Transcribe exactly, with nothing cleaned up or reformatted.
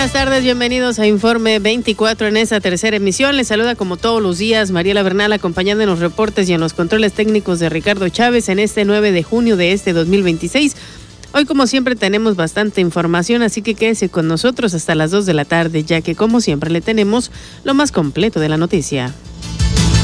buenas tardes, bienvenidos a Informe veinticuatro en esta tercera emisión. Les saluda como todos los días Mariela Bernal, acompañando en los reportes y en los controles técnicos de Ricardo Chávez en este nueve de junio de este dos mil veintiséis. Hoy, como siempre, tenemos bastante información, así que quédese con nosotros hasta las dos de la tarde, ya que como siempre le tenemos lo más completo de la noticia.